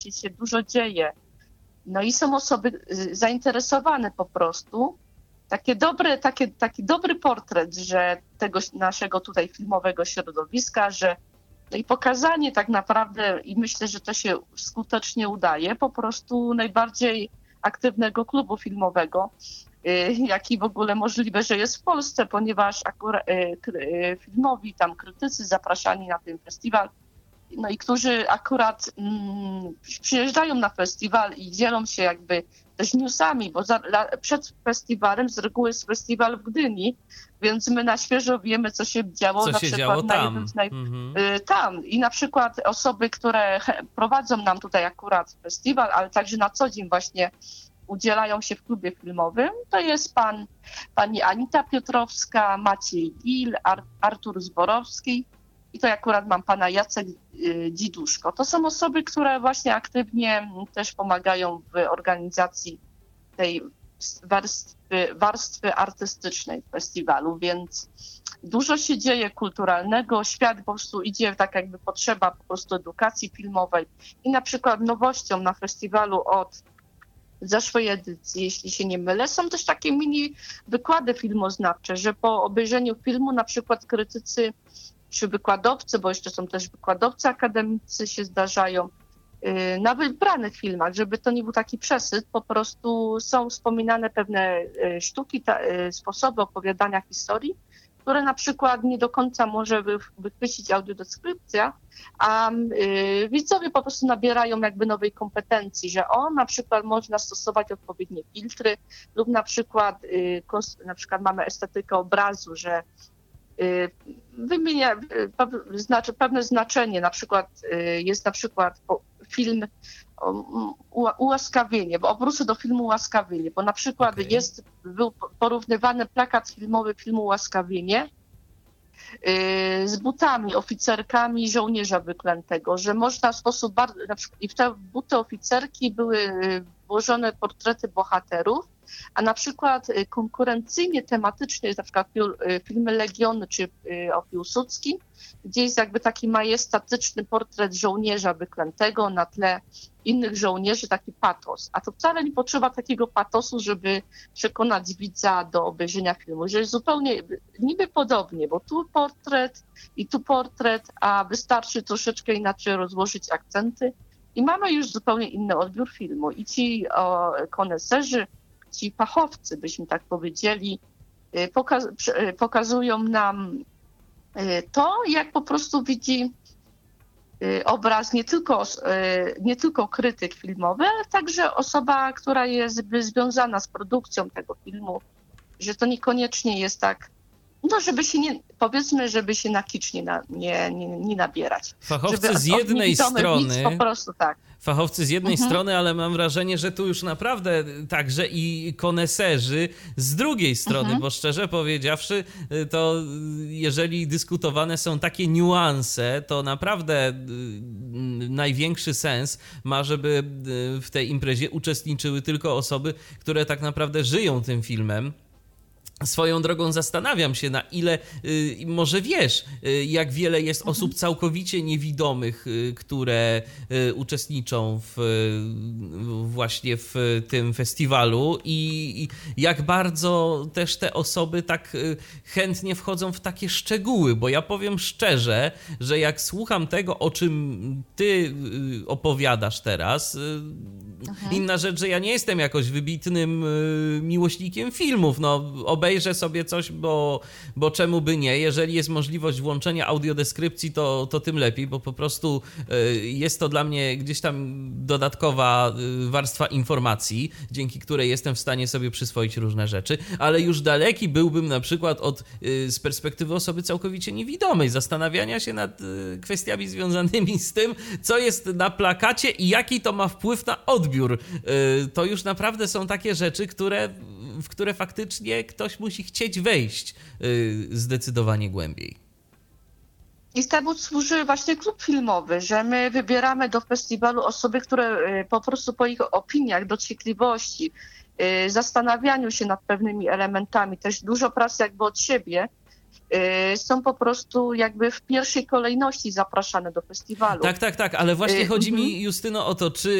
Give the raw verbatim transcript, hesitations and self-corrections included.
się dużo dzieje. No i są osoby zainteresowane po prostu. Takie dobre, takie, taki dobry portret, że tego naszego tutaj filmowego środowiska, że no i pokazanie tak naprawdę, i myślę, że to się skutecznie udaje, po prostu najbardziej aktywnego klubu filmowego, jaki w ogóle możliwe, że jest w Polsce, ponieważ akurat filmowi tam krytycy zapraszani na ten festiwal, no i którzy akurat mm, przyjeżdżają na festiwal i dzielą się jakby też newsami, bo za, la, przed festiwalem z reguły jest festiwal w Gdyni, więc my na świeżo wiemy, co się działo co na się przykład działo na tam. jednym z naj... Mhm. y, tam. I na przykład osoby, które prowadzą nam tutaj akurat festiwal, ale także na co dzień właśnie udzielają się w klubie filmowym, to jest pan, pani Anita Piotrowska, Maciej Gil, Ar, Artur Zborowski, i to akurat mam pana Jacek Dziduszko. To są osoby, które właśnie aktywnie też pomagają w organizacji tej warstwy, warstwy artystycznej festiwalu, więc dużo się dzieje kulturalnego, świat po prostu idzie tak jakby potrzeba po prostu edukacji filmowej i na przykład nowością na festiwalu od zeszłej edycji, jeśli się nie mylę, są też takie mini wykłady filmoznawcze, że po obejrzeniu filmu na przykład krytycy czy wykładowcy, bo jeszcze są też wykładowcy akademicy się zdarzają, na wybranych filmach, żeby to nie był taki przesyt, po prostu są wspominane pewne sztuki, ta, sposoby opowiadania historii, które na przykład nie do końca może wychwycić audiodeskrypcja, a y, widzowie po prostu nabierają jakby nowej kompetencji, że o, na przykład można stosować odpowiednie filtry lub na przykład, y, kos, na przykład mamy estetykę obrazu, że wymienia znaczy, pewne znaczenie, na przykład jest na przykład film Ułaskawienie, bo obrócę do filmu Ułaskawienie, bo na przykład okay. jest, był porównywany plakat filmowy filmu Ułaskawienie z butami, oficerkami żołnierza wyklętego, że można w sposób bardzo, na przykład, i w te buty oficerki były włożone portrety bohaterów, a na przykład konkurencyjnie, tematycznie jest na przykład filmy Legiony czy o Piłsudskim, gdzie jest jakby taki majestatyczny portret żołnierza wyklętego na tle innych żołnierzy, taki patos. A to wcale nie potrzeba takiego patosu, żeby przekonać widza do obejrzenia filmu, że jest zupełnie niby podobnie, bo tu portret i tu portret, a wystarczy troszeczkę inaczej rozłożyć akcenty i mamy już zupełnie inny odbiór filmu. I ci o, koneserzy, ci fachowcy, byśmy tak powiedzieli, pokaz- pokazują nam to, jak po prostu widzi obraz nie tylko, nie tylko krytyk filmowy, ale także osoba, która jest związana z produkcją tego filmu, że to niekoniecznie jest tak, no żeby się nie, powiedzmy, żeby się na kicz nie, na, nie, nie, nie nabierać. Fachowcy żeby z jednej strony... Po prostu tak. Fachowcy z jednej mhm. strony, ale mam wrażenie, że tu już naprawdę także i koneserzy z drugiej strony, mhm. bo szczerze powiedziawszy, to jeżeli dyskutowane są takie niuanse, to naprawdę największy sens ma, żeby w tej imprezie uczestniczyły tylko osoby, które tak naprawdę żyją tym filmem. Swoją drogą zastanawiam się, na ile, y, może wiesz, y, jak wiele jest mhm. osób całkowicie niewidomych, y, które y, uczestniczą w, y, właśnie w tym festiwalu i, i jak bardzo też te osoby tak y, chętnie wchodzą w takie szczegóły, bo ja powiem szczerze, że jak słucham tego, o czym ty y, opowiadasz teraz, y, mhm. inna rzecz, że ja nie jestem jakoś wybitnym y, miłośnikiem filmów, no obejrzę sobie coś, bo, bo czemu by nie, jeżeli jest możliwość włączenia audiodeskrypcji, to, to tym lepiej, bo po prostu y, jest to dla mnie gdzieś tam dodatkowa y, warstwa informacji, dzięki której jestem w stanie sobie przyswoić różne rzeczy, ale już daleki byłbym na przykład od, y, z perspektywy osoby całkowicie niewidomej, zastanawiania się nad y, kwestiami związanymi z tym, co jest na plakacie i jaki to ma wpływ na odbiór. Y, to już naprawdę są takie rzeczy, które w które faktycznie ktoś musi chcieć wejść yy, zdecydowanie głębiej. I temu służy właśnie klub filmowy, że my wybieramy do festiwalu osoby, które yy, po prostu po ich opiniach, dociekliwości, yy, zastanawianiu się nad pewnymi elementami, też dużo pracy jakby od siebie, są po prostu jakby w pierwszej kolejności zapraszane do festiwalu. Tak, tak, tak, ale właśnie chodzi Mhm. mi, Justyno, o to, czy